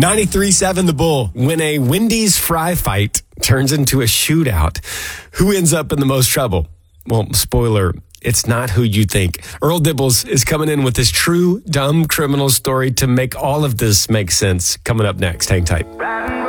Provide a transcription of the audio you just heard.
93.7 The Bull. When a Wendy's fry fight turns into a shootout, who ends up in the most trouble? Well, spoiler, it's not who you think. Earl Dibbles is coming in with his true dumb criminal story to make all of this make sense. Coming up next. Hang tight.